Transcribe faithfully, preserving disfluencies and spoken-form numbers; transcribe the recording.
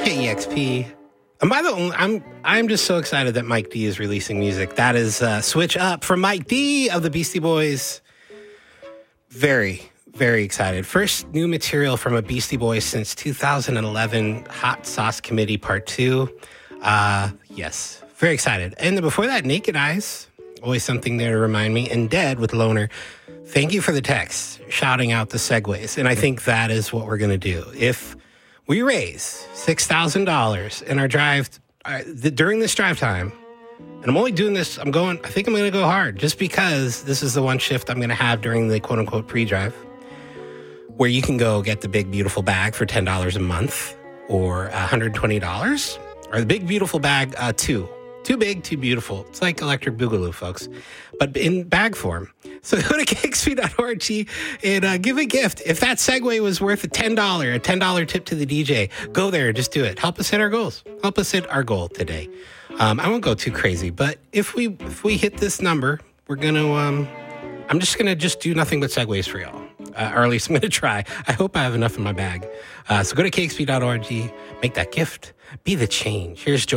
K E X P. And by the way, I'm I'm just so excited that Mike D is releasing music. That is uh, Switch Up from Mike D of the Beastie Boys. Very, very excited. First new material from a Beastie Boys since two thousand eleven, Hot Sauce Committee Part two. Uh, yes, very excited. And then before that, Naked Eyes, always something there to remind me, and Dead with Loner. Thank you for the text, shouting out the segues. And I think that is what we're going to do. If we raise six thousand dollars in our drive uh, the, during this drive time, and I'm only doing this, I'm going, I think I'm going to go hard just because this is the one shift I'm going to have during the quote unquote pre-drive where you can go get the big beautiful bag for ten dollars a month or one hundred twenty dollars or the big beautiful bag uh, two. Too big, too beautiful. It's like Electric Boogaloo, folks, but in bag form. So go to K X P dot org and uh, give a gift. If that Segway was worth a ten dollars, a ten dollars tip to the D J, go there, just do it. Help us hit our goals. Help us hit our goal today. Um, I won't go too crazy, but if we if we hit this number, we're going to, um, I'm just going to just do nothing but Segways for y'all. Uh, or at least I'm going to try. I hope I have enough in my bag. Uh, so go to K X P dot org, make that gift, be the change. Here's Joe.